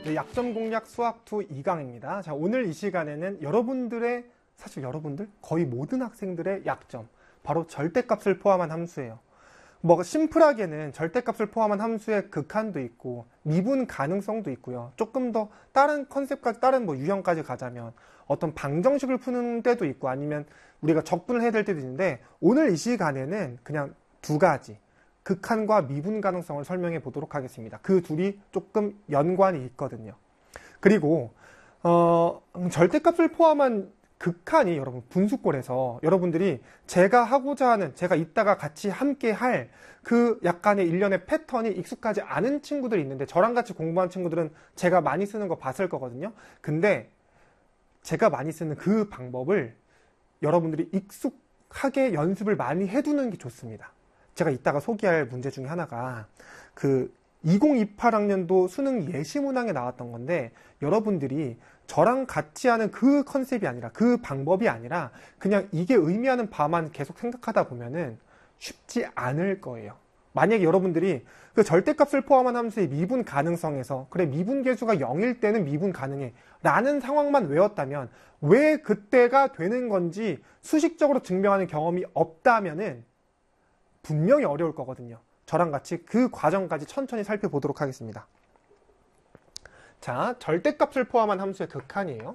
네, 약점 공략 수학2 2강입니다. 자, 오늘 이 시간에는 여러분들의, 사실 여러분들? 거의 모든 학생들의 약점, 바로 절대값을 포함한 함수예요. 뭐 심플하게는 절대값을 포함한 함수의 극한도 있고 미분 가능성도 있고요. 조금 더 다른 컨셉까지, 다른 뭐 유형까지 가자면 어떤 방정식을 푸는 때도 있고 아니면 우리가 적분을 해야 될 때도 있는데, 오늘 이 시간에는 그냥 두 가지, 극한과 미분 가능성을 설명해 보도록 하겠습니다. 그 둘이 조금 연관이 있거든요. 그리고 절대값을 포함한 극한이 여러분 분수꼴에서 여러분들이 제가 하고자 하는, 제가 이따가 같이 함께 할 그 약간의 일련의 패턴이 익숙하지 않은 친구들이 있는데, 저랑 같이 공부한 친구들은 제가 많이 쓰는 거 봤을 거거든요. 근데 제가 많이 쓰는 그 방법을 여러분들이 익숙하게 연습을 많이 해두는 게 좋습니다. 제가 이따가 소개할 문제 중에 하나가 그 2028학년도 수능 예시 문항에 나왔던 건데, 여러분들이 저랑 같이 하는 그 컨셉이 아니라, 그 방법이 아니라 그냥 이게 의미하는 바만 계속 생각하다 보면은 쉽지 않을 거예요. 만약에 여러분들이 그 절대값을 포함한 함수의 미분 가능성에서, 그래 미분 계수가 0일 때는 미분 가능해 라는 상황만 외웠다면, 왜 그때가 되는 건지 수식적으로 증명하는 경험이 없다면은 분명히 어려울 거거든요. 저랑 같이 그 과정까지 천천히 살펴보도록 하겠습니다. 자, 절대값을 포함한 함수의 극한이에요.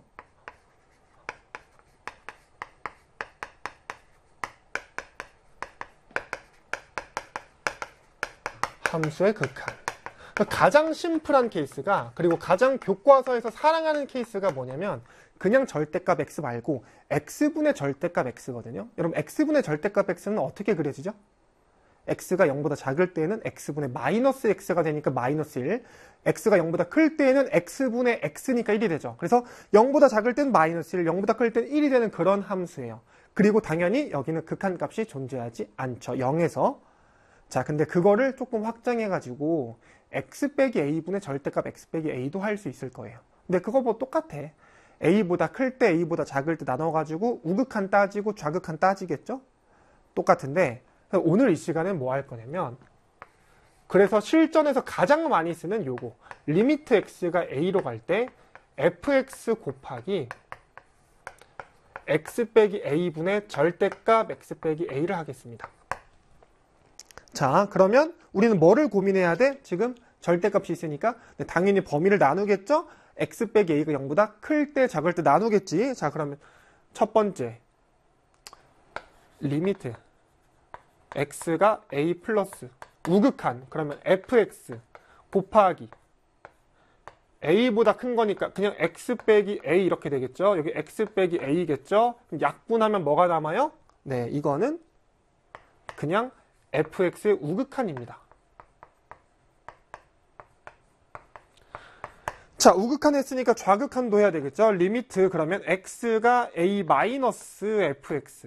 함수의 극한. 가장 심플한 케이스가, 그리고 가장 교과서에서 사랑하는 케이스가 뭐냐면, 그냥 절대값 x 말고 x분의 절대값 x거든요. 여러분, x분의 절대값 x는 어떻게 그려지죠? x가 0보다 작을 때에는 x분의 마이너스 x가 되니까 마이너스 1, x가 0보다 클 때에는 x분의 x니까 1이 되죠. 그래서 0보다 작을 때는 마이너스 1, 0보다 클 때는 1이 되는 그런 함수예요. 그리고 당연히 여기는 극한값이 존재하지 않죠. 0에서. 자, 근데 그거를 조금 확장해가지고 x 빼기 a분의 절대값 x 빼기 a도 할 수 있을 거예요. 근데 그거 뭐 똑같아. a보다 클 때, a보다 작을 때 나눠가지고 우극한 따지고 좌극한 따지겠죠? 똑같은데, 오늘 이 시간엔 뭐 할 거냐면, 그래서 실전에서 가장 많이 쓰는 요거, 리미트 x가 a로 갈 때 fx 곱하기 x 빼기 a분의 절대값 x 빼기 a를 하겠습니다. 자, 그러면 우리는 뭐를 고민해야 돼? 지금 절대값이 있으니까 당연히 범위를 나누겠죠? x 빼기 a가 0보다 클 때 작을 때 나누겠지. 자, 그러면 첫 번째 리미트 x가 a 플러스 우극한, 그러면 fx 곱하기 a보다 큰 거니까 그냥 x 빼기 a 이렇게 되겠죠. 여기 x 빼기 a겠죠. 약분하면 뭐가 남아요? 네, 이거는 그냥 fx의 우극한입니다. 자, 우극한 했으니까 좌극한도 해야 되겠죠. 리미트, 그러면 x가 a 마이너스 fx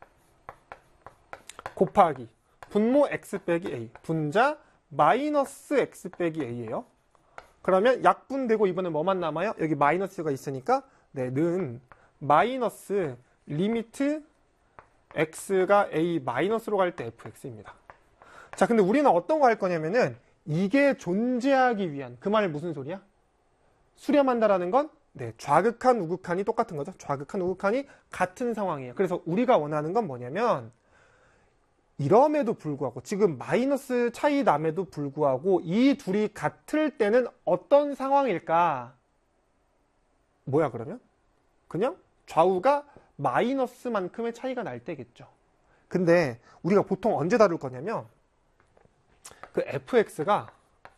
곱하기 분모 x 빼기 a, 분자 마이너스 x 빼기 a예요. 그러면 약분되고 이번엔 뭐만 남아요? 여기 마이너스가 있으니까 네, 는 마이너스 리미트 x가 a 마이너스로 갈 때 fx입니다. 자, 근데 우리는 어떤 거 할 거냐면은, 이게 존재하기 위한, 그 말이 무슨 소리야? 수렴한다라는 건 네, 좌극한 우극한이 똑같은 거죠. 좌극한 우극한이 같은 상황이에요. 그래서 우리가 원하는 건 뭐냐면, 이럼에도 불구하고, 지금 마이너스 차이 남에도 불구하고 이 둘이 같을 때는 어떤 상황일까? 뭐야 그러면? 그냥 좌우가 마이너스만큼의 차이가 날 때겠죠. 근데 우리가 보통 언제 다룰 거냐면, 그 fx가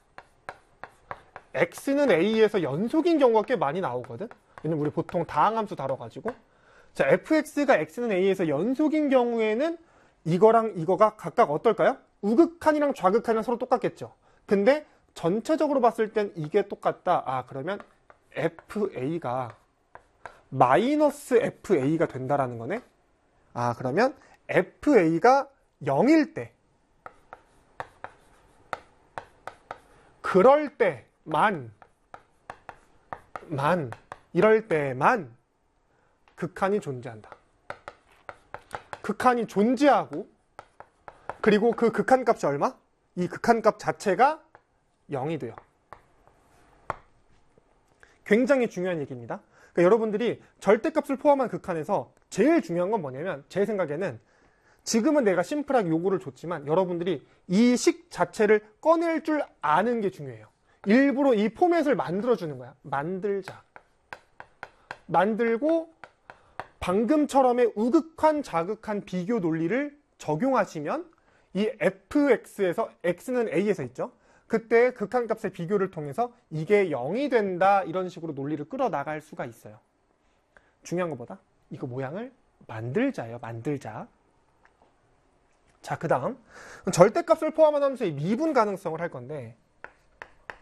x는 a에서 연속인 경우가 꽤 많이 나오거든. 왜냐면 우리 보통 다항함수 다뤄가지고, 자, fx가 x는 a에서 연속인 경우에는 이거랑 이거가 각각 어떨까요? 우극한이랑 좌극한이랑 서로 똑같겠죠. 근데 전체적으로 봤을 땐 이게 똑같다. 아, 그러면 fa가 마이너스 fa가 된다라는 거네. 아, 그러면 fa가 0일 때, 그럴 때만, 이럴 때만 극한이 존재한다. 극한이 존재하고, 그리고 그 극한값이 얼마? 이 극한값 자체가 0이 돼요. 굉장히 중요한 얘기입니다. 그러니까 여러분들이 절대값을 포함한 극한에서 제일 중요한 건 뭐냐면 제 생각에는 지금은 내가 심플하게 요거를 줬지만 여러분들이 이 식 자체를 꺼낼 줄 아는 게 중요해요. 일부러 이 포맷을 만들어주는 거야. 만들자. 만들고 방금처럼의 우극한 자극한 비교 논리를 적용하시면 이 fx에서 x는 a에서 있죠. 그때 극한값의 비교를 통해서 이게 0이 된다 이런 식으로 논리를 끌어나갈 수가 있어요. 중요한 것보다 이거 모양을 만들자예요. 만들자. 자, 그 다음 절대값을 포함한 함수의 미분 가능성을 할 건데